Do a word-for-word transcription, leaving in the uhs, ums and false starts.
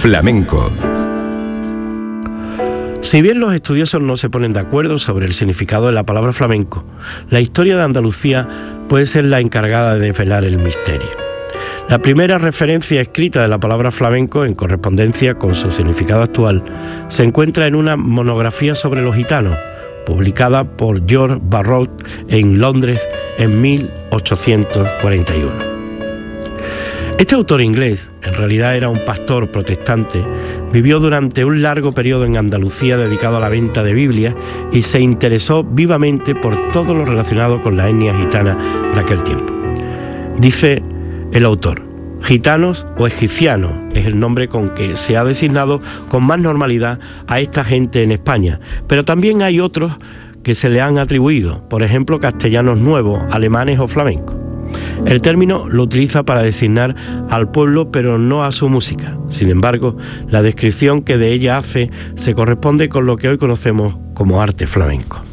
Flamenco. Si bien los estudiosos no se ponen de acuerdo sobre el significado de la palabra flamenco, la historia de Andalucía puede ser la encargada de desvelar el misterio. La primera referencia escrita de la palabra flamenco, en correspondencia con su significado actual, se encuentra en una monografía sobre los gitanos, publicada por George Barrow en Londres en mil ochocientos cuarenta y uno. Este autor inglés, en realidad era un pastor protestante, vivió durante un largo periodo en Andalucía dedicado a la venta de Biblias y se interesó vivamente por todo lo relacionado con la etnia gitana de aquel tiempo. Dice el autor: gitanos o egipcianos es el nombre con que se ha designado con más normalidad a esta gente en España, pero también hay otros que se le han atribuido, por ejemplo, castellanos nuevos, alemanes o flamencos. El término lo utiliza para designar al pueblo, pero no a su música. Sin embargo, la descripción que de ella hace se corresponde con lo que hoy conocemos como arte flamenco.